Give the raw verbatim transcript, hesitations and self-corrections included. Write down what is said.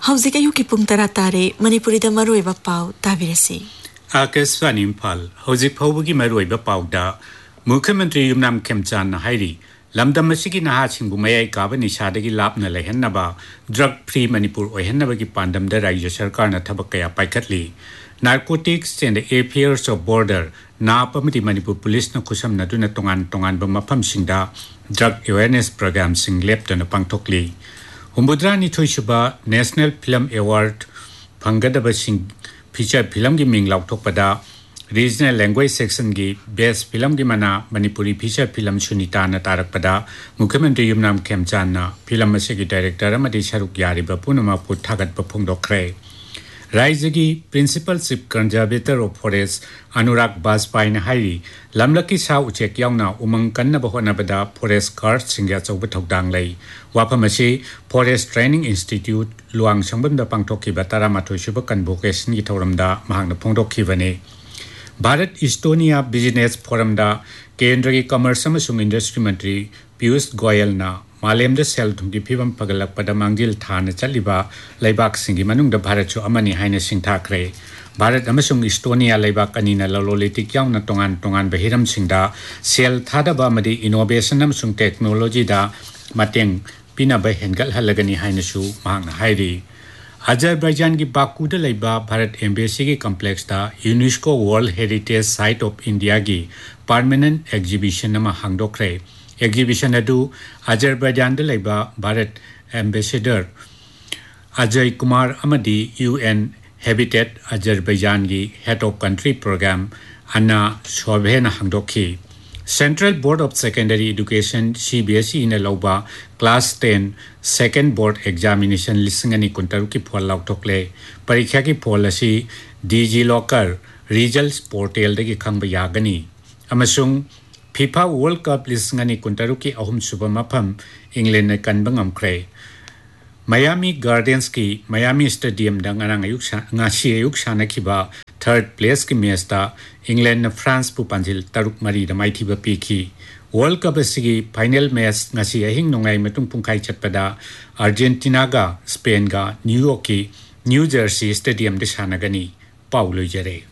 हौजिक अयुकी पुंग तरा तारे मणिपुरीदा मरुइबा पाउ ताबिरसी आकाशवाणी इम्फाल हौजिक फाउबगी मरुइबा पाउदा मुख्यमंत्री युमनाम खेमचान हाइरी लमदम असिगी नहासिंगबु मयाई काबा निसादगी लापना लेहन्नबा ड्रग फ्री मणिपुर ओहन्नबगी पांडमदा राज्य सरकारना थबक कया पाइखतली narcotics and affairs of border नाप अमदी मणिपुर पुलिस न खुसमनदुना तोंगान तोंगानबा मफमसिंगदा ड्रग अवेयरनेस प्रोग्राम सिंग लेपतना पांगथोकली हुम्बुद्रा निथोइसुबा नेशनल फिल्म अवार्ड फंगदबा सिंग फीचर फिल्म की मिंग लाउथोकपदा रीजनल लैंग्वेज सेक्शन की बेस्ट फिल्म की मना मणिपुरी फीचर फिल्म सुनीता न तारकपदा मुख्यमंत्री युमनाम खेमचान फिल्म असिगी डायरेक्टर अमदी सरुक यारिबा पुनमपु थागतबा फोंदोखरे राज्य की principal chief conservator of forest अनुराग बाजपाई ने हाई लमलकी सा उचेक यावना उमंग कन्नब होनबदा फॉरेस्ट गार्ड सिंग अचौब थौदांग लई वाफम असी फॉरेस्ट ट्रेनिंग इंस्टीट्यूट लुआंग संबंध पांगथोखिबा तरामाथोइ सुब कन्वोकेशन की थौरमदा महांगना फोंदोखिबने भारत इस्टोनिया बिजनेस फोरमदा केंद्र की कमर्स अमसुंग इंडस्ट्री मंत्री पीयूष गोयल ना मालेमदा सेल थुंगी फिवम पगलकपदा मांगजिल थाना चलिबा लैबाक सिंगी मनुंगदा भारत सु अमनी हाइना सिंगथाखरे Bharat अमसुंग Estonia लैबाक अनिना ललोलिटिक यावना तोंगान तोंगान Bahiram सिंगदा cell थादबा अमदी innovation अमसुंग technology दा मतेंग पिनाबा हेंगल हलगनी हाइनसु मांगना हाइरी अजरबैजान की बाकूदा लैबा भारत एम्बेसी के कॉम्प्लेक्स दा UNESCO world heritage site of India की परमानेंट एग्जीबिशन नमा हांगदोखरे एग्जीबिशन अदु अजरबैजान दा लैबा Bharat ambassador Ajay Kumar अमदी UN habitat Azerbaijan की head of country programme Anna शोभेन हांगदोखी central board of secondary education CBSE ने लौबा class ten second board examination लिसिंगनी कुंतरु की फोल लाउथोकले परीक्षा की फोल असी DG locker results portal दगी खंग यागनी अमसुंग FIFA world cup लिसिंगनी कुंतरु की अहुम सुबह मफम इंग्लैंड ने कन्बंगमख्रे मयामी गार्डन्स की मयामी स्टेडियम दंगरंग अयुक अयुक सानखिबा थर्ड प्लेस की मैच दा इंग्लैंड ने फ्रांस पु पंजिल तरुक मरी माइथिबा पीखी world cup असिगी final match ngasi अहिंग नोंगाई मतुंग पुंखाई चटपदा Argentina गा स्पेन गा न्यूयॉर्क की न्यू जर्सी स्टेडियम दे सानगनी पाउलो जरे।